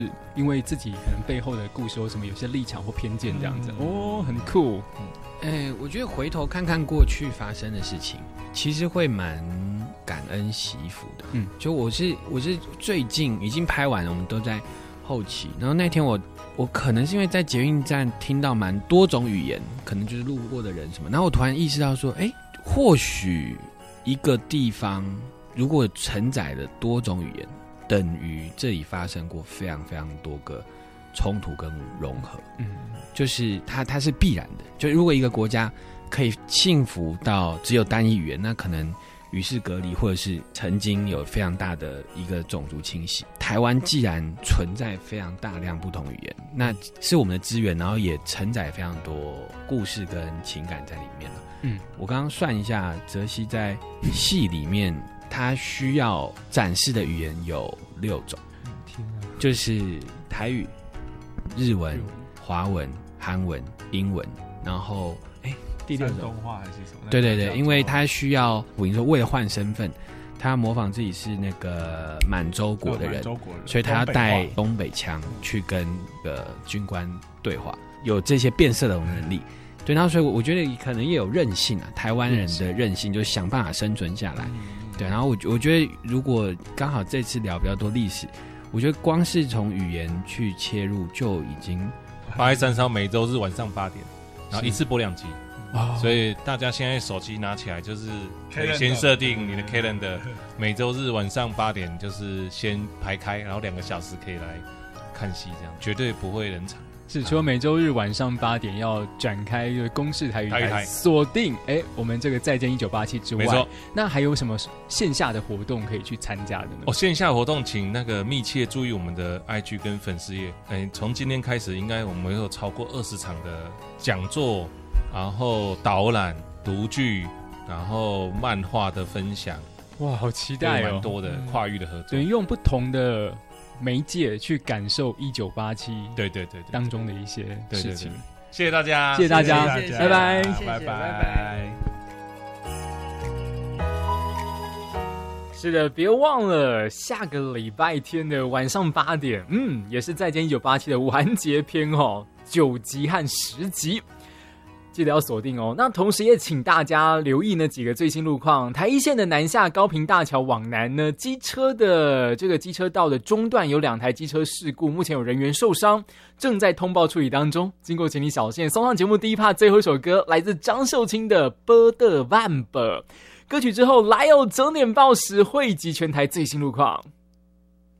因为自己可能背后的故事或什么有些立场或偏见这样子。很酷。 我觉得回头看看过去发生的事情，其实会蛮感恩惜福的。就我是最近已经拍完了，我们都在后期。然后那天我可能是因为在捷运站听到蛮多种语言，可能就是路过的人什么，然后我突然意识到说，或许一个地方如果承载了多种语言，等于这里发生过非常非常多个冲突跟融合。就是它是必然的。就如果一个国家可以幸福到只有单一语言，那可能与世隔离，或者是曾经有非常大的一个种族清洗。台湾既然存在非常大量不同语言，那是我们的资源，然后也承载非常多故事跟情感在里面了。我刚刚算一下，泽熙在戏里面他需要展示的语言有6种，就是台语、日文、华文、韩文、英文，然后第6种山东话还是什么？ 对，因为他需要，我跟你说，为了换身份，他要模仿自己是那个满洲国的人，所以他要带东北腔去跟军官对话，有这些变色的能力。对，然后所以我觉得可能也有韧性啊，台湾人的韧性，就是想办法生存下来。对，然后我觉得如果刚好这次聊比较多历史，我觉得光是从语言去切入就已经 813烧每周日晚上8点，然后一次播2集。所以大家现在手机拿起来，就是可以先设定你的 calendar， 每周日晚上8点就是先排开，然后2个小时可以来看戏，这样绝对不会冷场。 是，除了每周日晚上8点要展开一个公视台语台锁定我们这个再见1987之外，没错，那还有什么线下的活动可以去参加的呢？ 线下活动请那个密切注意我们的 IG 跟粉丝页。从今天开始，应该我们有超过20场的讲座，然后导览、读剧，然后漫画的分享。 哇，好期待蛮多的跨域的合作， 对，用不同的媒介去感受1987 对当中的一些事情。 谢谢大家， 谢谢大家，拜拜， 拜拜。 是的，别忘了下个礼拜天的晚上8点，也是再见1987的完结篇9集和10集。记得要锁定哦。那同时也请大家留意那几个最新路况。台一线的南下高屏大桥往南呢，机车的这个机车道的中段有2台机车事故，目前有人员受伤，正在通报处理当中。经过请你小心。送上节目第一 part 最后一首歌，来自张秀清的《波的万伯》。歌曲之后来有9点报时汇集全台最新路况。